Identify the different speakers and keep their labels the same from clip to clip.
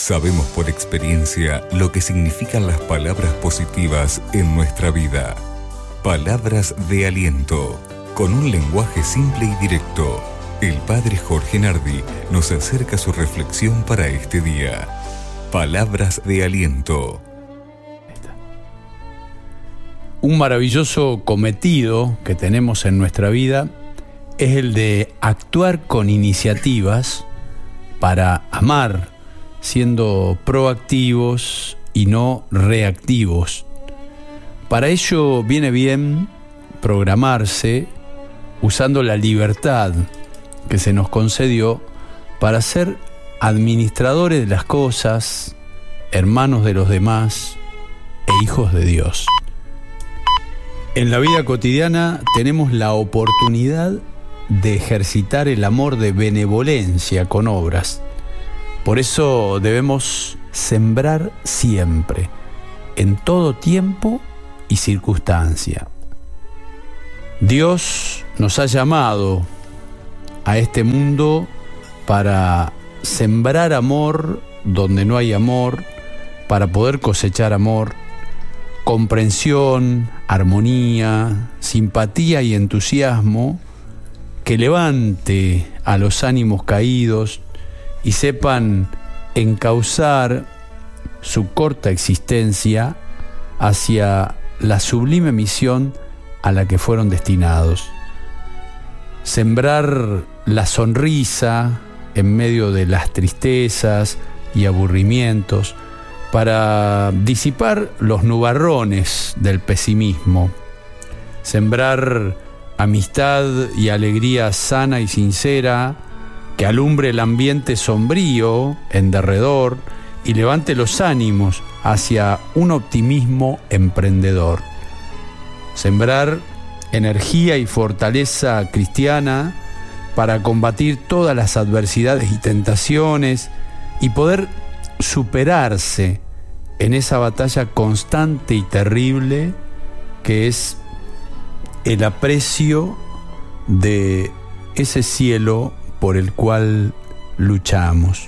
Speaker 1: Sabemos por experiencia lo que significan las palabras positivas en nuestra vida. Palabras de aliento, con un lenguaje simple y directo. El Padre Jorge Nardi nos acerca su reflexión para este día. Palabras de aliento.
Speaker 2: Un maravilloso cometido que tenemos en nuestra vida es el de actuar con iniciativas para amar, siendo proactivos y no reactivos. Para ello viene bien programarse usando la libertad que se nos concedió para ser administradores de las cosas, hermanos de los demás e hijos de Dios. En la vida cotidiana tenemos la oportunidad de ejercitar el amor de benevolencia con obras. Por eso debemos sembrar siempre, en todo tiempo y circunstancia. Dios nos ha llamado a este mundo para sembrar amor donde no hay amor, para poder cosechar amor, comprensión, armonía, simpatía y entusiasmo que levante a los ánimos caídos y sepan encauzar su corta existencia hacia la sublime misión a la que fueron destinados. Sembrar la sonrisa en medio de las tristezas y aburrimientos para disipar los nubarrones del pesimismo. Sembrar amistad y alegría sana y sincera que alumbre el ambiente sombrío en derredor y levante los ánimos hacia un optimismo emprendedor. Sembrar energía y fortaleza cristiana para combatir todas las adversidades y tentaciones y poder superarse en esa batalla constante y terrible que es el aprecio de ese cielo por el cual luchamos.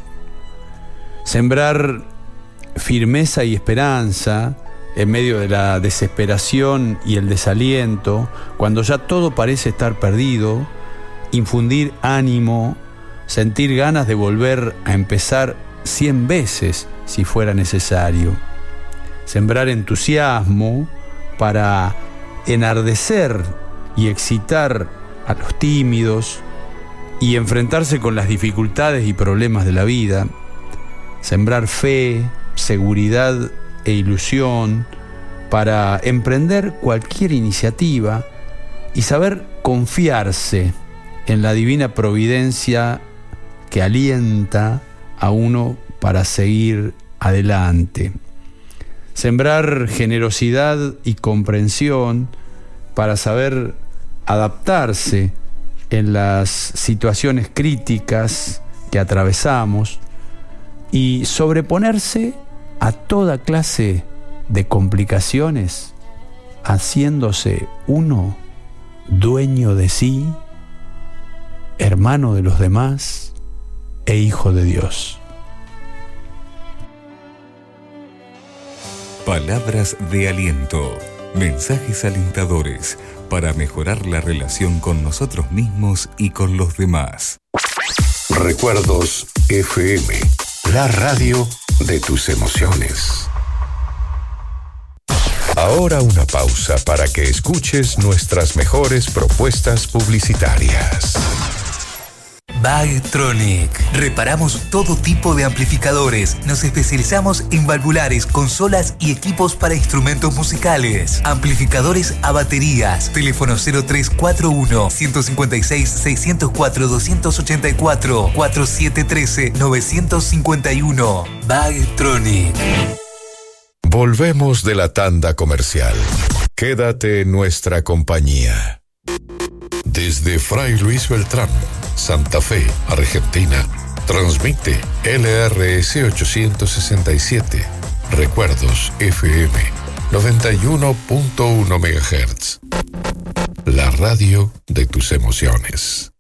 Speaker 2: Sembrar firmeza y esperanza en medio de la desesperación y el desaliento, cuando ya todo parece estar perdido, infundir ánimo, sentir ganas de volver a empezar 100 veces si fuera necesario. Sembrar entusiasmo para enardecer y excitar a los tímidos y enfrentarse con las dificultades y problemas de la vida. Sembrar fe, seguridad e ilusión para emprender cualquier iniciativa y saber confiarse en la divina providencia que alienta a uno para seguir adelante. Sembrar generosidad y comprensión para saber adaptarse en las situaciones críticas que atravesamos y sobreponerse a toda clase de complicaciones, haciéndose uno dueño de sí, hermano de los demás e hijo de Dios.
Speaker 1: Palabras de aliento, mensajes alentadores para mejorar la relación con nosotros mismos y con los demás.
Speaker 3: Recuerdos FM, la radio de tus emociones. Ahora una pausa para que escuches nuestras mejores propuestas publicitarias.
Speaker 4: Bagtronic. Reparamos todo tipo de amplificadores. Nos especializamos en valvulares, consolas y equipos para instrumentos musicales. Amplificadores a baterías. Teléfono 0341 156 604 284 4713 951. Bagtronic.
Speaker 3: Volvemos de la tanda comercial. Quédate en nuestra compañía. Desde Fray Luis Beltrán, Santa Fe, Argentina, transmite LRS 867, Recuerdos FM, 91.1 MHz. La radio de tus emociones.